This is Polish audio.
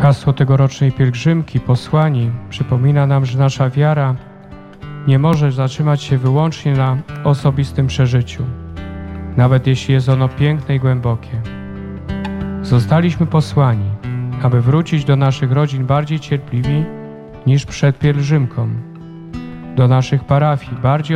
Hasło tegorocznej pielgrzymki, posłani, przypomina nam, że nasza wiara nie może zatrzymać się wyłącznie na osobistym przeżyciu, nawet jeśli jest ono piękne i głębokie. Zostaliśmy posłani, aby wrócić do naszych rodzin bardziej cierpliwi niż przed pielgrzymką, do naszych parafii bardziej